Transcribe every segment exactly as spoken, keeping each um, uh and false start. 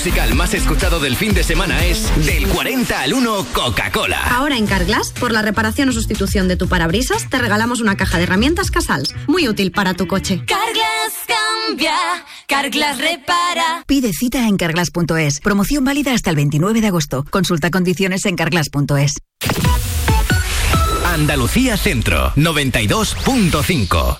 musical más escuchado del fin de semana es Del cuarenta al uno Coca-Cola. Ahora en Carglass, por la reparación o sustitución de tu parabrisas, te regalamos una caja de herramientas Casals, muy útil para tu coche. Carglass cambia, Carglass repara. Pide cita en carglass punto es. Promoción válida hasta el veintinueve de agosto. Consulta condiciones en carglass punto es. Andalucía Centro, noventa y dos punto cinco.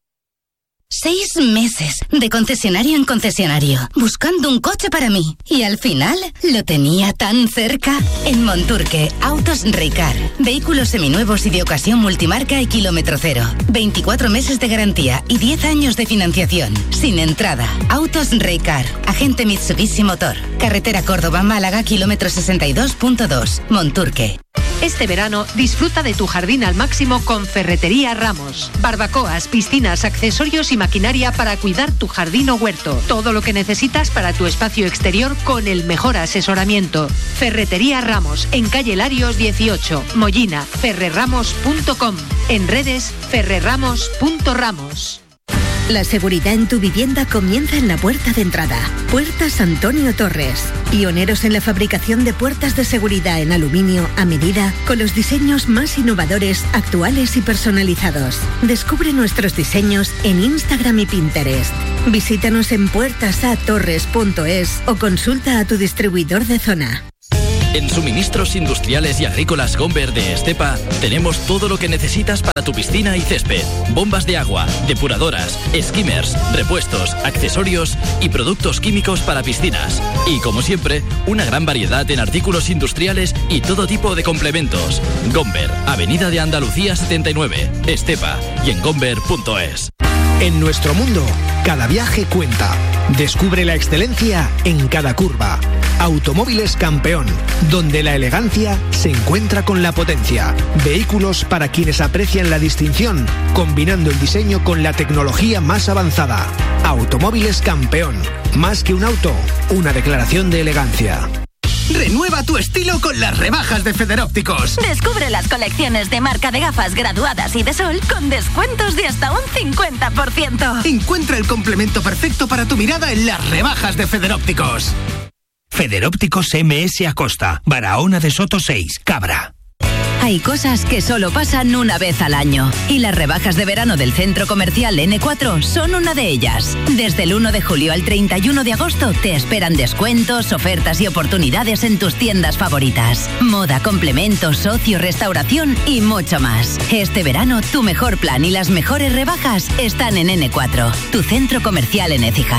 Seis meses de concesionario en concesionario, buscando un coche para mí. Y al final, lo tenía tan cerca. En Monturque, Autos Ricard. Vehículos seminuevos y de ocasión multimarca y kilómetro cero. veinticuatro meses de garantía y diez años de financiación. Sin entrada. Autos Ricard. Agente Mitsubishi Motor. Carretera Córdoba-Málaga, kilómetro sesenta y dos punto dos. Monturque. Este verano disfruta de tu jardín al máximo con Ferretería Ramos. Barbacoas, piscinas, accesorios y maquinaria para cuidar tu jardín o huerto. Todo lo que necesitas para tu espacio exterior con el mejor asesoramiento. Ferretería Ramos, en calle Larios dieciocho, Mollina, ferrerramos punto com. En redes, ferrerramos punto ramos. La seguridad en tu vivienda comienza en la puerta de entrada. Puertas Antonio Torres. Pioneros en la fabricación de puertas de seguridad en aluminio a medida, con los diseños más innovadores, actuales y personalizados. Descubre nuestros diseños en Instagram y Pinterest. Visítanos en puertas a torres punto es o consulta a tu distribuidor de zona. En Suministros Industriales y Agrícolas Gomber de Estepa tenemos todo lo que necesitas para tu piscina y césped. Bombas de agua, depuradoras, skimmers, repuestos, accesorios y productos químicos para piscinas. Y como siempre, una gran variedad en artículos industriales y todo tipo de complementos. Gomber, Avenida de Andalucía setenta y nueve, Estepa y en gomber punto es. En nuestro mundo, cada viaje cuenta. Descubre la excelencia en cada curva. Automóviles Campeón, donde la elegancia se encuentra con la potencia. Vehículos para quienes aprecian la distinción, combinando el diseño con la tecnología más avanzada. Automóviles Campeón, más que un auto, una declaración de elegancia. Renueva tu estilo con las rebajas de Federópticos. Descubre las colecciones de marca de gafas graduadas y de sol con descuentos de hasta un cincuenta por ciento. Encuentra el complemento perfecto para tu mirada en las rebajas de Federópticos. Federópticos M S Acosta, Barahona de Soto seis, Cabra. Hay cosas que solo pasan una vez al año y las rebajas de verano del Centro Comercial ene cuatro son una de ellas. Desde el uno de julio al treinta y uno de agosto te esperan descuentos, ofertas y oportunidades en tus tiendas favoritas. Moda, complementos, ocio, restauración y mucho más. Este verano tu mejor plan y las mejores rebajas están en ene cuatro, tu Centro Comercial en Écija.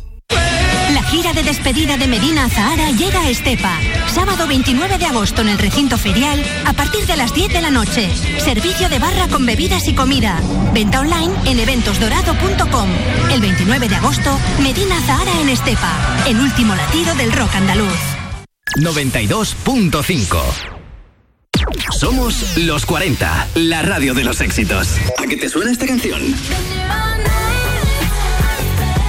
La gira de despedida de Medina Zahara llega a Estepa. Sábado veintinueve de agosto en el recinto ferial a partir de las diez de la noche. Servicio de barra con bebidas y comida. Venta online en eventos dorado punto com. El veintinueve de agosto, Medina Zahara en Estepa. El último latido del rock andaluz. noventa y dos punto cinco. Somos Los cuarenta, la radio de los éxitos. ¿A qué te suena esta canción?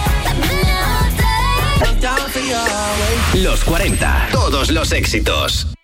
Los cuarenta, todos los éxitos.